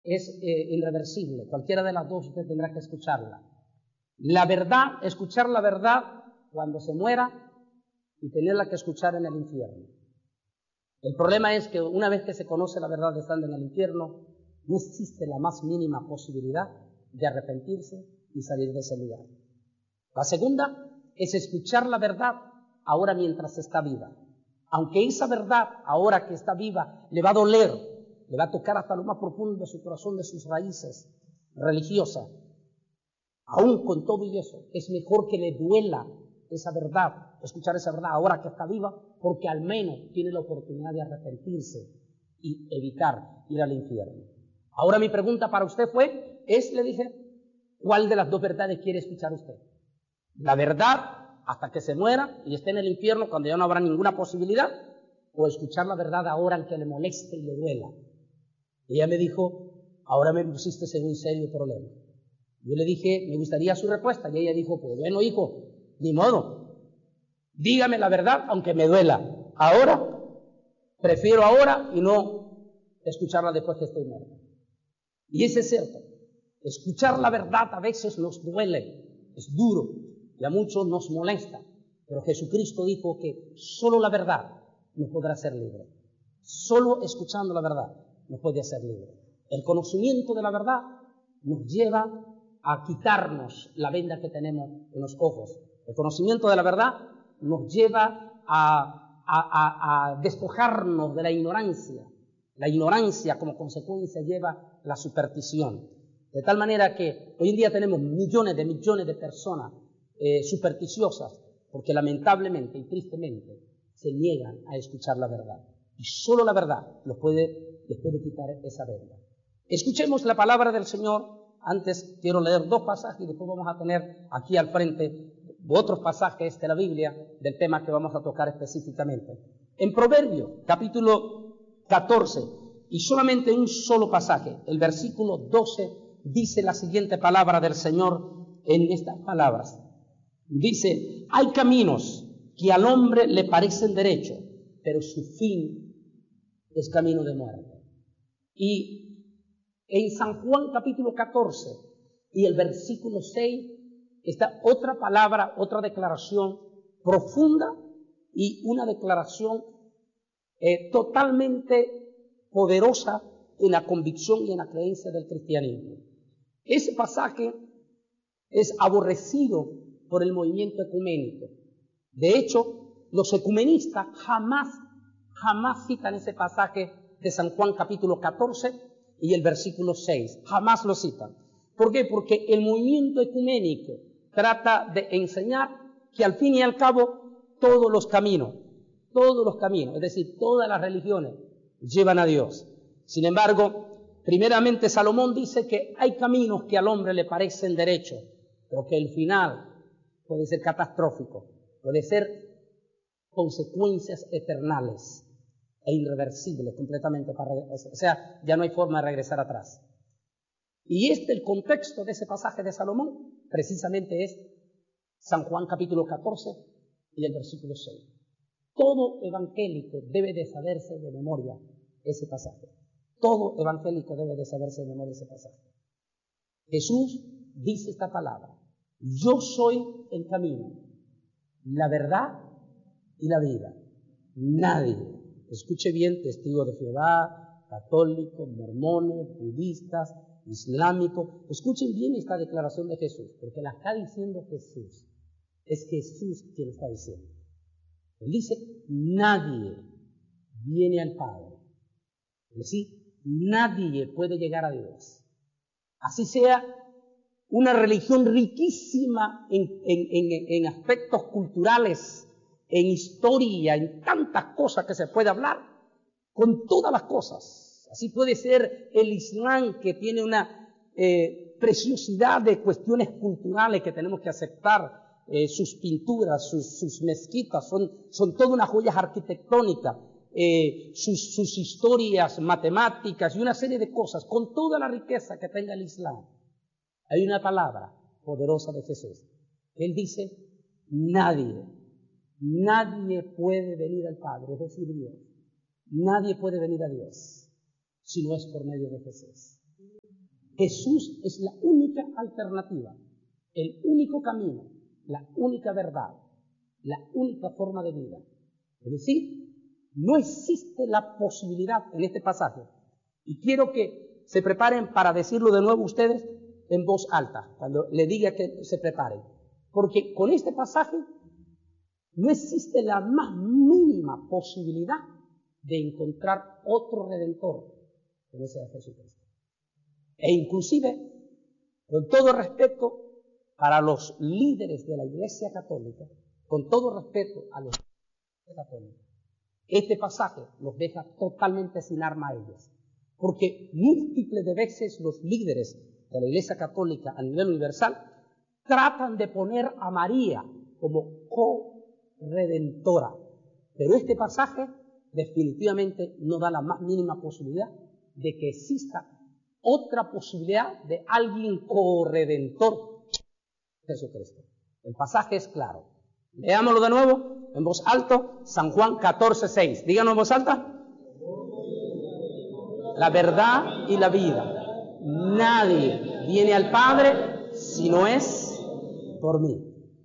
es irreversible. Cualquiera de las dos usted tendrá que escucharla. La verdad, escuchar la verdad cuando se muera y tenerla que escuchar en el infierno. El problema es que una vez que se conoce la verdad estando en el infierno, no existe la más mínima posibilidad de arrepentirse y salir de ese lugar. La segunda es escuchar la verdad ahora mientras está viva. Aunque esa verdad, ahora que está viva, le va a doler, le va a tocar hasta lo más profundo de su corazón, de sus raíces religiosas. Aún con todo y eso, es mejor que le duela esa verdad, escuchar esa verdad ahora que está viva, porque al menos tiene la oportunidad de arrepentirse y evitar ir al infierno. Ahora mi pregunta para usted le dije, ¿cuál de las dos verdades quiere escuchar usted? ¿La verdad hasta que se muera y esté en el infierno cuando ya no habrá ninguna posibilidad? ¿O escuchar la verdad ahora en que le moleste y le duela? Y ella me dijo, ahora me pusiste en un serio problema. Yo le dije, me gustaría su respuesta. Y ella dijo, pues bueno, hijo, ni modo. Dígame la verdad aunque me duela. Ahora, prefiero ahora y no escucharla después que estoy muerto. Y eso es cierto. Escuchar la verdad a veces nos duele, es duro y a muchos nos molesta. Pero Jesucristo dijo que solo la verdad nos podrá hacer libre. Solo escuchando la verdad nos puede hacer libre. El conocimiento de la verdad nos lleva a quitarnos la venda que tenemos en los ojos. El conocimiento de la verdad nos lleva a despojarnos de la ignorancia. La ignorancia como consecuencia lleva la superstición. De tal manera que hoy en día tenemos millones de personas supersticiosas, porque lamentablemente y tristemente se niegan a escuchar la verdad. Y solo la verdad les puede quitar esa venda. Escuchemos la palabra del Señor. Antes quiero leer dos pasajes y después vamos a tener aquí al frente otros pasajes de la Biblia del tema que vamos a tocar específicamente. En Proverbios, capítulo 14, y solamente un solo pasaje, el versículo 12, dice la siguiente palabra del Señor en estas palabras. Dice, hay caminos que al hombre le parecen derechos, pero su fin es camino de muerte. Y en San Juan capítulo 14 y el versículo 6 está otra palabra, otra declaración profunda y una declaración totalmente poderosa en la convicción y en la creencia del cristianismo. Ese pasaje es aborrecido por el movimiento ecuménico. De hecho, los ecumenistas jamás citan ese pasaje de San Juan capítulo 14 y el versículo 6. Jamás lo citan. ¿Por qué? Porque el movimiento ecuménico trata de enseñar que al fin y al cabo todos los caminos, es decir, todas las religiones llevan a Dios. Sin embargo, primeramente Salomón dice que hay caminos que al hombre le parecen derechos, pero que el final puede ser catastrófico, puede ser consecuencias eternales e irreversibles completamente, o sea, ya no hay forma de regresar atrás. Y el contexto de ese pasaje de Salomón precisamente es San Juan capítulo 14 y el versículo 6. Todo evangélico debe de saberse de memoria ese pasaje. Todo evangélico debe de saberse de memoria ese pasaje. Jesús dice esta palabra: yo soy el camino, la verdad y la vida. Nadie, escuche bien, testigos de Jehová, católicos, mormones, budistas, islámicos, escuchen bien esta declaración de Jesús, porque la está diciendo Jesús. Es Jesús quien lo está diciendo. Él dice, nadie viene al Padre. Es decir, nadie puede llegar a Dios. Así sea una religión riquísima en aspectos culturales, en historia, en tantas cosas que se puede hablar, con todas las cosas. Así puede ser el Islam, que tiene una preciosidad de cuestiones culturales que tenemos que aceptar. Sus pinturas, sus mezquitas, son todas unas joyas arquitectónicas, sus historias matemáticas y una serie de cosas, con toda la riqueza que tenga el Islam. Hay una palabra poderosa de Jesús. Él dice, nadie puede venir al Padre, es decir, Dios. Nadie puede venir a Dios si no es por medio de Jesús. Jesús es la única alternativa, el único camino, la única verdad, la única forma de vida. Es decir, no existe la posibilidad en este pasaje, y quiero que se preparen para decirlo de nuevo ustedes en voz alta, cuando le diga que se preparen, porque con este pasaje no existe la más mínima posibilidad de encontrar otro redentor que no sea Jesucristo. E inclusive, con todo respeto para los líderes de la Iglesia Católica, con todo respeto a los líderes católicos, este pasaje los deja totalmente sin arma a ellos, porque múltiples de veces los líderes de la Iglesia Católica a nivel universal tratan de poner a María como co-redentora, pero este pasaje definitivamente no da la más mínima posibilidad de que exista otra posibilidad de alguien co-redentor, Jesucristo. El pasaje es claro. Leámoslo de nuevo en voz alta, San Juan 14:6. Díganos en voz alta. La verdad y la vida. Nadie viene al Padre si no es por mí.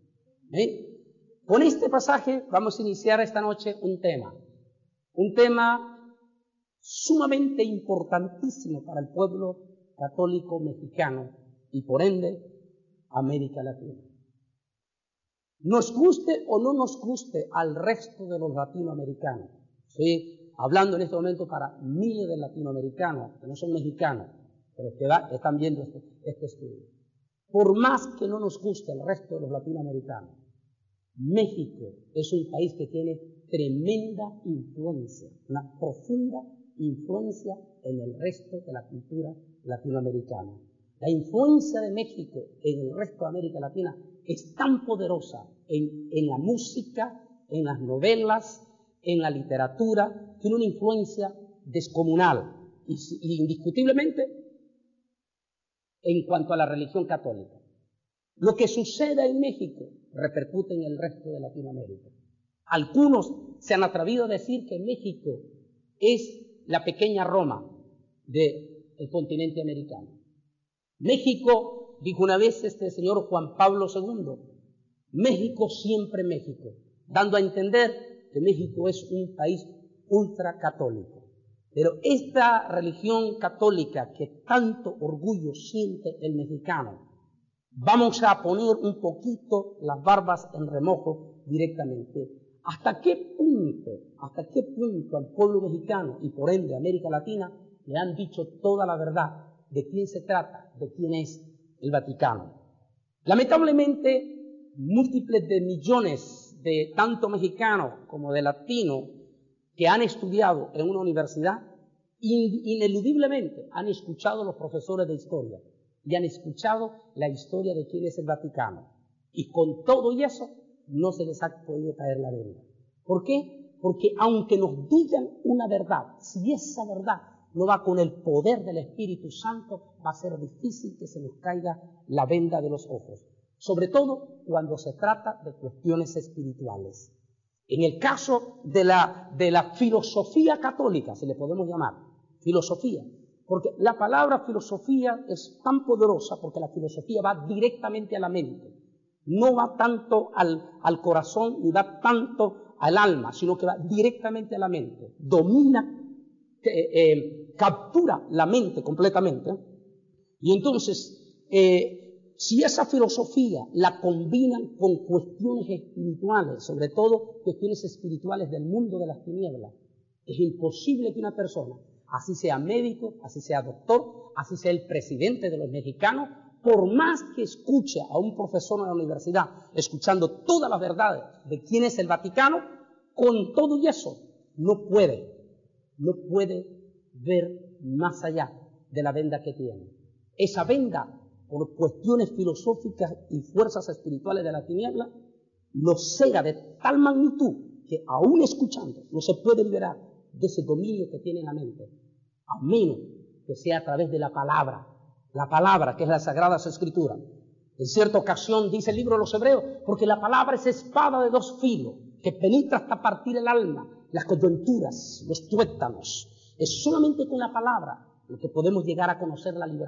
Con este pasaje vamos a iniciar esta noche un tema sumamente importantísimo para el pueblo católico mexicano y por ende América Latina. Nos guste o no nos guste al resto de los latinoamericanos, estoy hablando en este momento para miles de latinoamericanos que no son mexicanos, pero que están viendo este estudio. Por más que no nos guste el resto de los latinoamericanos, México es un país que tiene tremenda influencia, una profunda influencia en el resto de la cultura latinoamericana. La influencia de México en el resto de América Latina es tan poderosa en la música, en las novelas, en la literatura, tiene una influencia descomunal y indiscutiblemente en cuanto a la religión católica. Lo que sucede en México repercute en el resto de Latinoamérica. Algunos se han atrevido a decir que México es la pequeña Roma del continente americano. México, dijo una vez este señor Juan Pablo II, México siempre México, dando a entender que México es un país ultracatólico. Pero esta religión católica que tanto orgullo siente el mexicano, vamos a poner un poquito las barbas en remojo directamente. ¿Hasta qué punto al pueblo mexicano y por ende a América Latina le han dicho toda la verdad de quién se trata, de quién es el Vaticano? Lamentablemente, múltiples de millones de tanto mexicanos como de latinos que han estudiado en una universidad, ineludiblemente han escuchado a los profesores de historia y han escuchado la historia de quién es el Vaticano. Y con todo y eso, no se les ha podido caer la venda. ¿Por qué? Porque aunque nos digan una verdad, si esa verdad no va con el poder del Espíritu Santo, va a ser difícil que se nos caiga la venda de los ojos. Sobre todo cuando se trata de cuestiones espirituales. En el caso de la filosofía católica, se le podemos llamar filosofía, porque la palabra filosofía es tan poderosa porque la filosofía va directamente a la mente. No va tanto al corazón ni va tanto al alma, sino que va directamente a la mente. Domina, captura la mente completamente. Y entonces, si esa filosofía la combinan con cuestiones espirituales, sobre todo cuestiones espirituales del mundo de las tinieblas, es imposible que una persona, así sea médico, así sea doctor, así sea el presidente de los mexicanos, por más que escuche a un profesor en la universidad, escuchando todas las verdades de quién es el Vaticano, con todo y eso, no puede ver más allá de la venda que tiene. Esa venda, por cuestiones filosóficas y fuerzas espirituales de la tiniebla, lo cega de tal magnitud que aún escuchando no se puede liberar de ese dominio que tiene en la mente, a menos que sea a través de la palabra que es la Sagrada Escritura. En cierta ocasión dice el libro de los Hebreos, porque la palabra es espada de dos filos, que penetra hasta partir el alma, las coyunturas, los tuétanos. Es solamente con la palabra lo que podemos llegar a conocer la liberación.